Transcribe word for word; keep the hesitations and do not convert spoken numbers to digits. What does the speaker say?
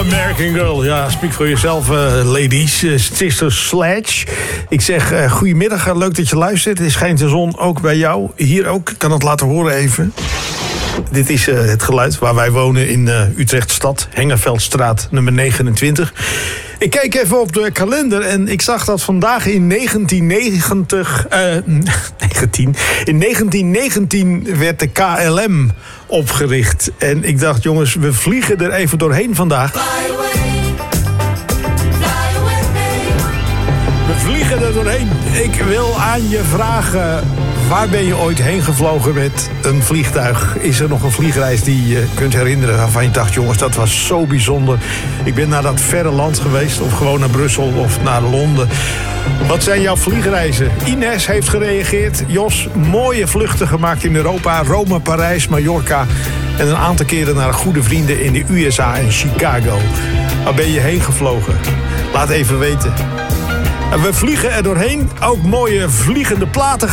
American Girl. Ja, speak for yourself, uh, ladies. Uh, Sister Sledge. Ik zeg uh, goedemiddag, uh, leuk dat je luistert. Er schijnt de zon ook bij jou. Hier ook, ik kan het laten horen even. Dit is uh, het geluid waar wij wonen in uh, Utrecht stad. Hengeveldstraat nummer negenentwintig. Ik keek even op de kalender en ik zag dat vandaag in negentien negentig... Uh, negentien, in negentien negentien werd de K L M opgericht. En ik dacht, jongens, we vliegen er even doorheen vandaag. We vliegen er doorheen. Ik wil aan je vragen, waar ben je ooit heen gevlogen met een vliegtuig? Is er nog een vliegreis die je kunt herinneren waarvan je dacht, jongens, dat was zo bijzonder. Ik ben naar dat verre land geweest, of gewoon naar Brussel of naar Londen. Wat zijn jouw vliegreizen? Ines heeft gereageerd. Jos, mooie vluchten gemaakt in Europa. Rome, Parijs, Mallorca. En een aantal keren naar goede vrienden in de U S A en Chicago. Waar ben je heen gevlogen? Laat even weten. We vliegen er doorheen. Ook mooie vliegende platen